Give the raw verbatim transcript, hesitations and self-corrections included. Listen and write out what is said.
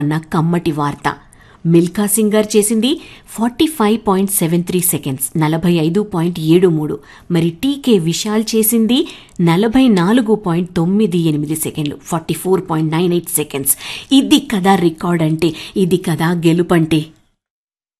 అన్న కమ్మటి వార్త. మిల్కా సింగ్ గారు చేసింది forty five point seven three seconds నలభై ఐదు పాయింట్ ఏడు మూడు. మరి టీకే విశాల్ చేసింది నలభై నాలుగు పాయింట్ తొమ్మిది ఎనిమిది సెకండ్లు forty four point nine eight seconds. ఇది కదా రికార్డ్ అంటే, ఇది కదా గెలుపంటే.